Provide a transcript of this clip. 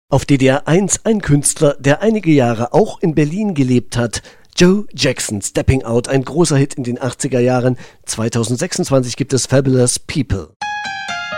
Auf DDR 1 ein Künstler, der einige Jahre auch in Berlin gelebt hat. Joe Jackson, Stepping Out, ein großer Hit in den 80er Jahren. 2026 gibt es Fabulous People.